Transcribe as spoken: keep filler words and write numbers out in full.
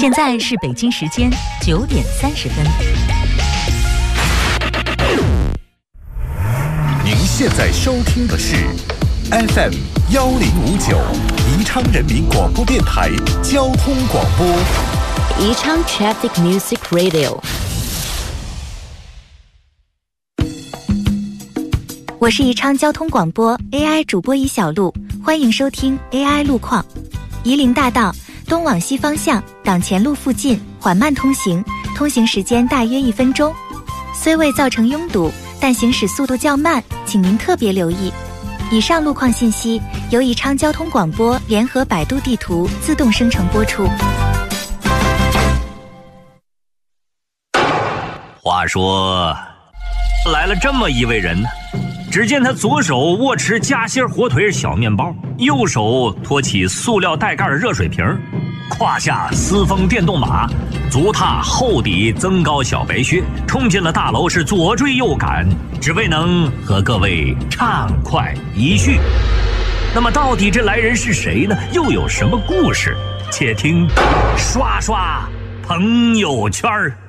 现在是北京时间九点三十分。 您现在收听的是 F M 幺零五九宜昌人民广播电台交通广播。 宜昌 Traffic Music Radio。 我是宜昌交通广播 A I 主播宜小璐，欢迎收听 A I 路况。夷陵大道东往西方向党前路附近缓慢通行，通行时间大约一分钟。虽未造成拥堵，但行驶速度较慢，请您特别留意。以上路况信息由宜昌交通广播联合百度地图自动生成播出。 话说，来了这么一位人呢，只见他左手握持夹心火腿小面包，右手托起塑料带盖热水瓶，胯下私风电动马，足踏厚底增高小白靴，冲进了大楼，是左追右赶，只为能和各位畅快一叙。那么到底这来人是谁呢？又有什么故事？且听刷刷朋友圈儿。